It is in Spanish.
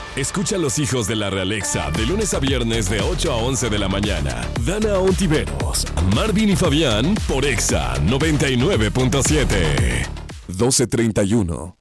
Escucha a los hijos de la Realexa de lunes a viernes de 8 a 11 de la mañana. Dana Ontiveros, Marvin y Fabián por Exa 99.7. 12:31.